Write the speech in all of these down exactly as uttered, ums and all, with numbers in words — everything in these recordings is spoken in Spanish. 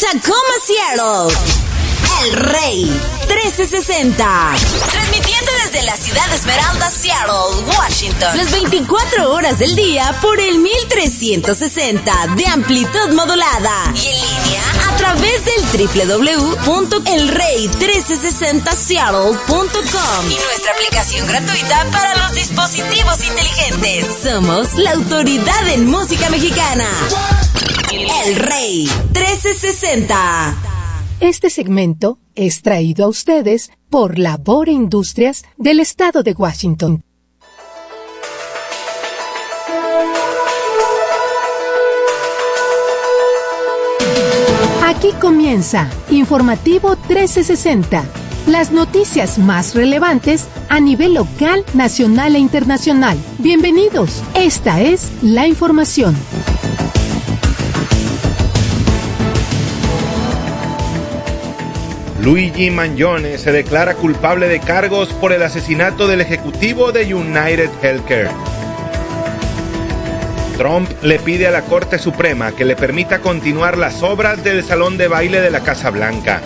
Tacoma, Seattle. El Rey trece sesenta. Transmitiendo desde la ciudad de Esmeralda, Seattle, Washington. Las veinticuatro horas del día por el mil trescientos sesenta de amplitud modulada. Y en línea a través del doble u doble u doble u punto el rey trece sesenta seattle punto com. Y nuestra aplicación gratuita para los dispositivos inteligentes. Somos la autoridad en música mexicana. El Rey trece sesenta. Este segmento es traído a ustedes por Labor Industrias del Estado de Washington. Aquí comienza Informativo trece sesenta, las noticias más relevantes a nivel local, nacional e internacional. Bienvenidos, esta es la información. Luigi Mangione se declara culpable de cargos por el asesinato del ejecutivo de United Healthcare. Trump le pide a la Corte Suprema que le permita continuar las obras del salón de baile de la Casa Blanca.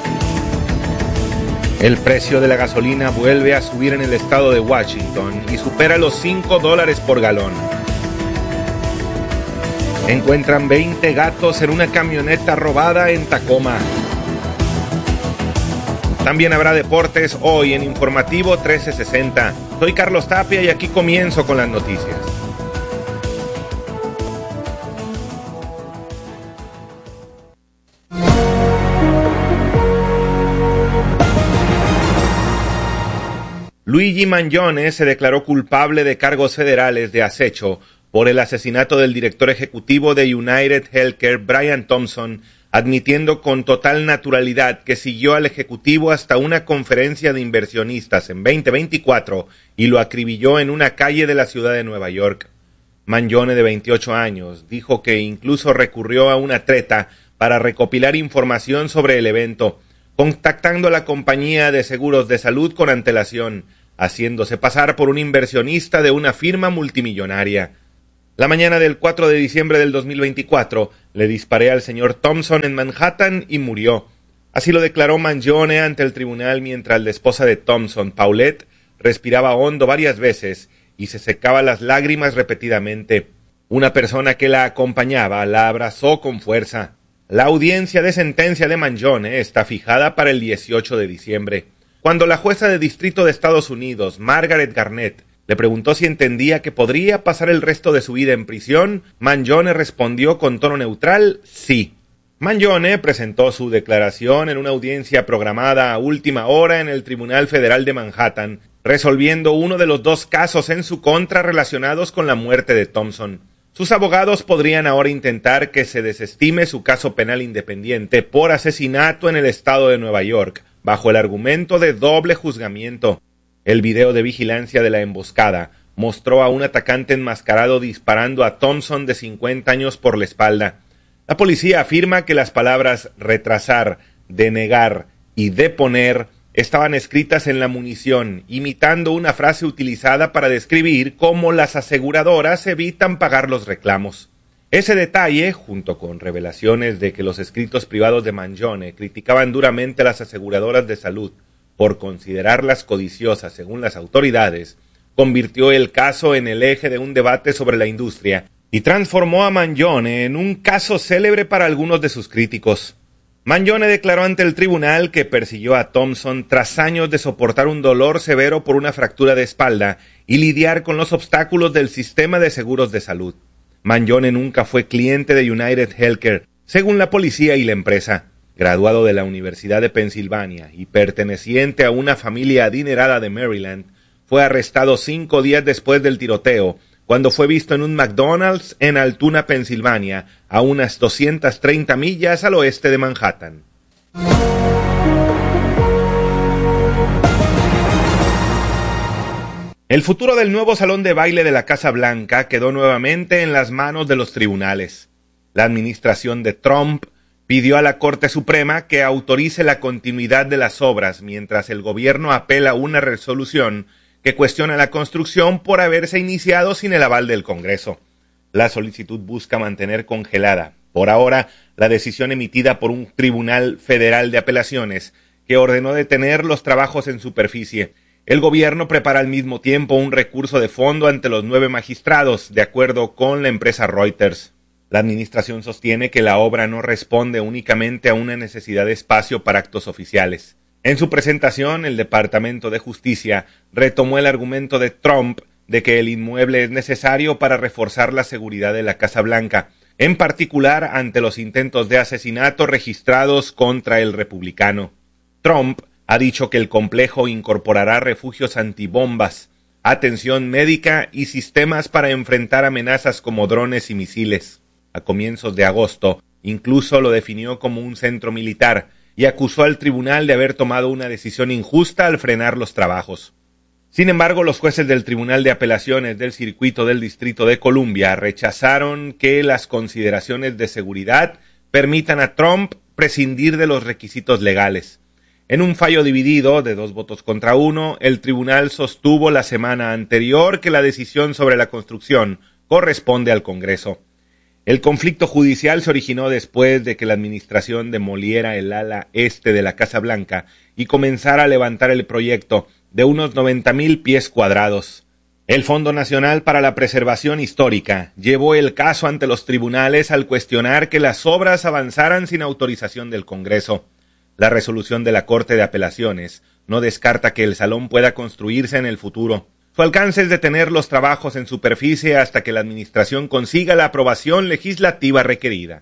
El precio de la gasolina vuelve a subir en el estado de Washington y supera los cinco dólares por galón. Encuentran veinte gatos en una camioneta robada en Tacoma. También habrá deportes hoy en Informativo trece sesenta. Soy Carlos Tapia y aquí comienzo con las noticias. Luigi Mangione se declaró culpable de cargos federales de acecho por el asesinato del director ejecutivo de United Healthcare, Brian Thompson, admitiendo con total naturalidad que siguió al ejecutivo hasta una conferencia de inversionistas en veinte veinticuatro y lo acribilló en una calle de la ciudad de Nueva York. Mangione, de veintiocho años, dijo que incluso recurrió a una treta para recopilar información sobre el evento, contactando a la compañía de seguros de salud con antelación, haciéndose pasar por un inversionista de una firma multimillonaria. La mañana del cuatro de diciembre del dos mil veinticuatro, le disparé al señor Thompson en Manhattan y murió. Así lo declaró Mangione ante el tribunal mientras la esposa de Thompson, Paulette, respiraba hondo varias veces y se secaba las lágrimas repetidamente. Una persona que la acompañaba la abrazó con fuerza. La audiencia de sentencia de Mangione está fijada para el dieciocho de diciembre. Cuando la jueza de distrito de Estados Unidos, Margaret Garnett, le preguntó si entendía que podría pasar el resto de su vida en prisión, Mangione respondió con tono neutral, sí. Mangione presentó su declaración en una audiencia programada a última hora en el Tribunal Federal de Manhattan, resolviendo uno de los dos casos en su contra relacionados con la muerte de Thompson. Sus abogados podrían ahora intentar que se desestime su caso penal independiente por asesinato en el estado de Nueva York, bajo el argumento de doble juzgamiento. El video de vigilancia de la emboscada mostró a un atacante enmascarado disparando a Thompson, de cincuenta años, por la espalda. La policía afirma que las palabras retrasar, denegar y deponer estaban escritas en la munición, imitando una frase utilizada para describir cómo las aseguradoras evitan pagar los reclamos. Ese detalle, junto con revelaciones de que los escritos privados de Mangione criticaban duramente a las aseguradoras de salud por considerarlas codiciosas según las autoridades, convirtió el caso en el eje de un debate sobre la industria y transformó a Mangione en un caso célebre para algunos de sus críticos. Mangione declaró ante el tribunal que persiguió a Thompson tras años de soportar un dolor severo por una fractura de espalda y lidiar con los obstáculos del sistema de seguros de salud. Mangione nunca fue cliente de United Healthcare, según la policía y la empresa. Graduado de la Universidad de Pensilvania y perteneciente a una familia adinerada de Maryland, fue arrestado cinco días después del tiroteo, cuando fue visto en un McDonald's en Altoona, Pensilvania, a unas doscientas treinta millas al oeste de Manhattan. El futuro del nuevo salón de baile de la Casa Blanca quedó nuevamente en las manos de los tribunales. La administración de Trump pidió a la Corte Suprema que autorice la continuidad de las obras mientras el gobierno apela una resolución que cuestiona la construcción por haberse iniciado sin el aval del Congreso. La solicitud busca mantener congelada, Por ahora, la decisión emitida por un tribunal federal de apelaciones que ordenó detener los trabajos en superficie. El gobierno prepara al mismo tiempo un recurso de fondo ante los nueve magistrados, de acuerdo con la empresa Reuters. La administración sostiene que la obra no responde únicamente a una necesidad de espacio para actos oficiales. En su presentación, el Departamento de Justicia retomó el argumento de Trump de que el inmueble es necesario para reforzar la seguridad de la Casa Blanca, en particular ante los intentos de asesinato registrados contra el republicano. Trump ha dicho que el complejo incorporará refugios antibombas, atención médica y sistemas para enfrentar amenazas como drones y misiles. A comienzos de agosto, incluso lo definió como un centro militar y acusó al tribunal de haber tomado una decisión injusta al frenar los trabajos. Sin embargo, los jueces del Tribunal de Apelaciones del Circuito del Distrito de Columbia rechazaron que las consideraciones de seguridad permitan a Trump prescindir de los requisitos legales. En un fallo dividido de dos votos contra uno, el tribunal sostuvo la semana anterior que la decisión sobre la construcción corresponde al Congreso. El conflicto judicial se originó después de que la administración demoliera el ala este de la Casa Blanca y comenzara a levantar el proyecto de unos noventa mil pies cuadrados. El Fondo Nacional para la Preservación Histórica llevó el caso ante los tribunales al cuestionar que las obras avanzaran sin autorización del Congreso. La resolución de la Corte de Apelaciones no descarta que el salón pueda construirse en el futuro. Su alcance es detener los trabajos en superficie hasta que la administración consiga la aprobación legislativa requerida.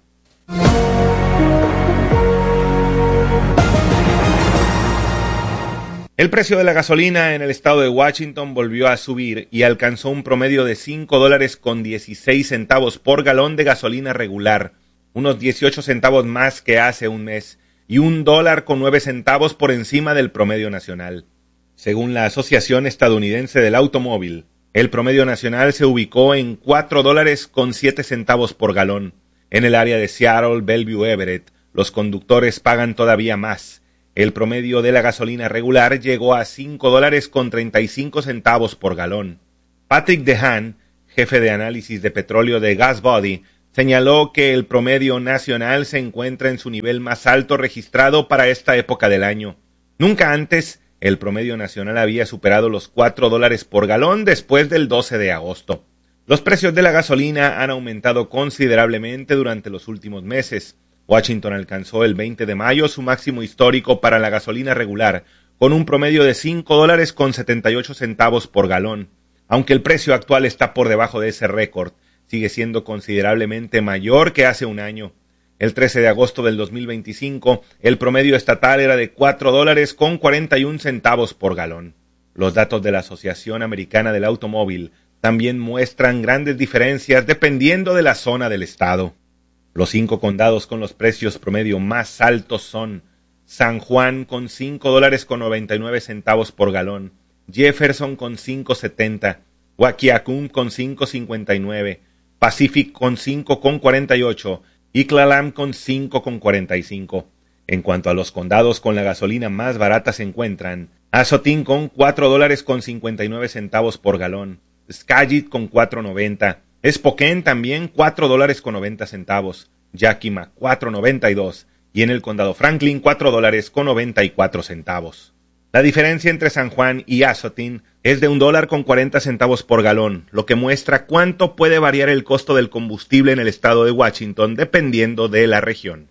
El precio de la gasolina en el estado de Washington volvió a subir y alcanzó un promedio de cinco dólares con dieciséis centavos por galón de gasolina regular, unos dieciocho centavos más que hace un mes, y un dólar con nueve centavos por encima del promedio nacional. Según la Asociación Estadounidense del Automóvil, el promedio nacional se ubicó en cuatro dólares con siete centavos por galón. En el área de Seattle, Bellevue, Everett, los conductores pagan todavía más. El promedio de la gasolina regular llegó a cinco dólares con treinta y cinco centavos por galón. Patrick DeHaan, jefe de análisis de petróleo de GasBuddy, señaló que el promedio nacional se encuentra en su nivel más alto registrado para esta época del año. Nunca antes el promedio nacional había superado los cuatro dólares por galón después del doce de agosto. Los precios de la gasolina han aumentado considerablemente durante los últimos meses. Washington alcanzó el veinte de mayo su máximo histórico para la gasolina regular, con un promedio de cinco dólares con setenta y ocho centavos por galón. Aunque el precio actual está por debajo de ese récord, sigue siendo considerablemente mayor que hace un año. El trece de agosto del dos mil veinticinco, el promedio estatal era de cuatro dólares con cuarenta y un centavos por galón. Los datos de la Asociación Americana del Automóvil también muestran grandes diferencias dependiendo de la zona del estado. Los cinco condados con los precios promedio más altos son San Juan con cinco dólares con noventa y nueve centavos por galón, Jefferson con cinco setenta, Waukegan con cinco cincuenta y nueve, Pacific con cinco cuarenta y ocho y Clallam con cinco cuarenta y cinco. En cuanto a los condados con la gasolina más barata se encuentran Azotín con cuatro dólares con cincuenta y nueve centavos por galón, Skagit con cuatro noventa, Spokane también cuatro dólares con noventa centavos, Yakima cuatro noventa y dos y en el condado Franklin cuatro dólares con noventa y cuatro centavos. La diferencia entre San Juan y Azotín es de un dólar con cuarenta centavos por galón, lo que muestra cuánto puede variar el costo del combustible en el estado de Washington dependiendo de la región.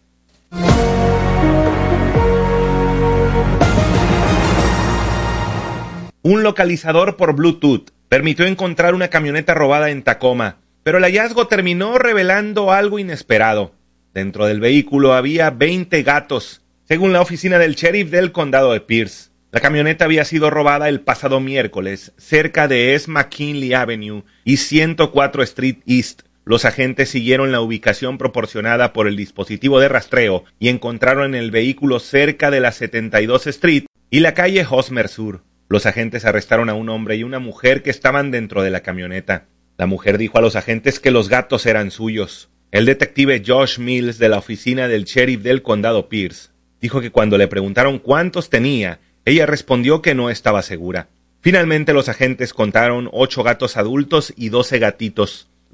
Un localizador por Bluetooth permitió encontrar una camioneta robada en Tacoma, pero el hallazgo terminó revelando algo inesperado. Dentro del vehículo había veinte gatos, según la oficina del sheriff del condado de Pierce. La camioneta había sido robada el pasado miércoles, cerca de East McKinley Avenue y ciento cuatro Street East. Los agentes siguieron la ubicación proporcionada por el dispositivo de rastreo y encontraron el vehículo cerca de la setenta y dos Street y la calle Hosmer Sur. Los agentes arrestaron a un hombre y una mujer que estaban dentro de la camioneta. La mujer dijo a los agentes que los gatos eran suyos. El detective Josh Mills de la oficina del sheriff del condado Pierce dijo que cuando le preguntaron cuántos tenía, ella respondió que no estaba segura. Finalmente los agentes contaron ocho gatos adultos y doce gatitos.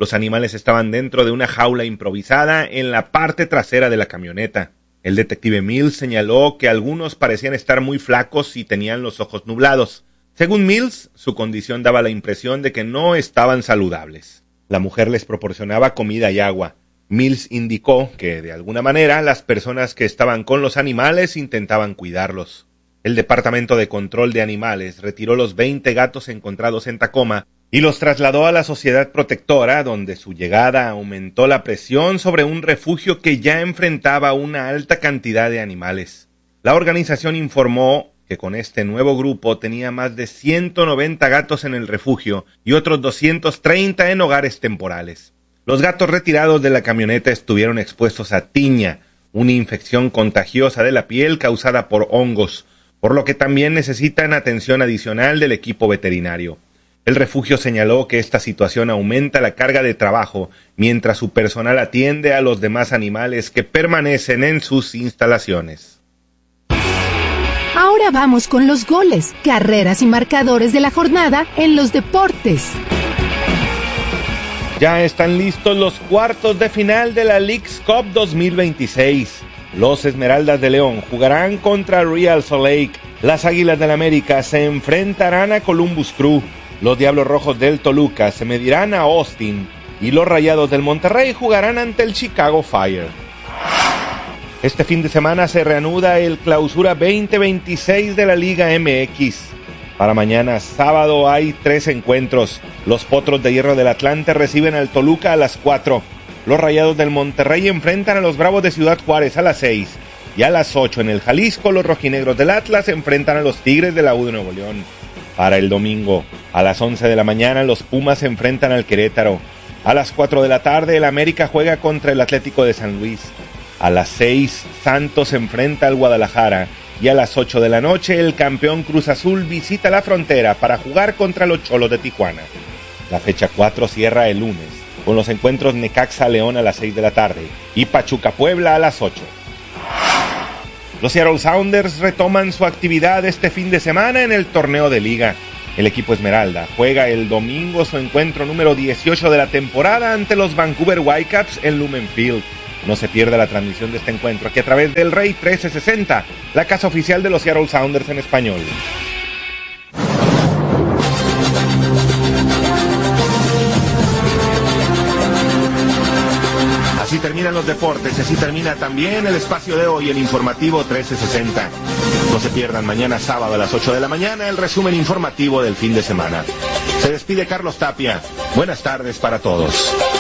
Los animales estaban dentro de una jaula improvisada en la parte trasera de la camioneta. El detective Mills señaló que algunos parecían estar muy flacos y tenían los ojos nublados. Según Mills, su condición daba la impresión de que no estaban saludables. La mujer les proporcionaba comida y agua. Mills indicó que, de alguna manera, las personas que estaban con los animales intentaban cuidarlos. El Departamento de Control de Animales retiró los veinte gatos encontrados en Tacoma y los trasladó a la Sociedad Protectora, donde su llegada aumentó la presión sobre un refugio que ya enfrentaba una alta cantidad de animales. La organización informó que con este nuevo grupo tenía más de ciento noventa gatos en el refugio y otros doscientos treinta en hogares temporales. Los gatos retirados de la camioneta estuvieron expuestos a tiña, una infección contagiosa de la piel causada por hongos, por lo que también necesitan atención adicional del equipo veterinario. El refugio señaló que esta situación aumenta la carga de trabajo mientras su personal atiende a los demás animales que permanecen en sus instalaciones. Ahora vamos con los goles, carreras y marcadores de la jornada en los deportes. Ya están listos los cuartos de final de la Leagues Cup dos mil veintiséis. Los Esmeraldas de León jugarán contra Real Salt Lake. Las Águilas del América se enfrentarán a Columbus Crew. Los Diablos Rojos del Toluca se medirán a Austin y los Rayados del Monterrey jugarán ante el Chicago Fire. Este fin de semana se reanuda el Clausura veinte veintiséis de la Liga M X. Para mañana sábado hay tres encuentros. Los Potros de Hierro del Atlante reciben al Toluca a las cuatro. Los Rayados del Monterrey enfrentan a los Bravos de Ciudad Juárez a las seis. Y a las ocho en el Jalisco, los Rojinegros del Atlas enfrentan a los Tigres de la U de Nuevo León. Para el domingo, a las once de la mañana, los Pumas se enfrentan al Querétaro. A las cuatro de la tarde, el América juega contra el Atlético de San Luis. A las seis, Santos se enfrenta al Guadalajara. Y a las ocho de la noche, el campeón Cruz Azul visita la frontera para jugar contra los Cholos de Tijuana. La fecha cuatro cierra el lunes, con los encuentros Necaxa León a las seis de la tarde y Pachuca Puebla a las ocho. Los Seattle Sounders retoman su actividad este fin de semana en el torneo de liga. El equipo Esmeralda juega el domingo su encuentro número dieciocho de la temporada ante los Vancouver Whitecaps en Lumen Field. No se pierda la transmisión de este encuentro aquí a través del Rey trece sesenta, la casa oficial de los Seattle Sounders en español. Así terminan los deportes, así termina también el espacio de hoy, el informativo trece sesenta. No se pierdan mañana sábado a las ocho de la mañana el resumen informativo del fin de semana. Se despide Carlos Tapia. Buenas tardes para todos.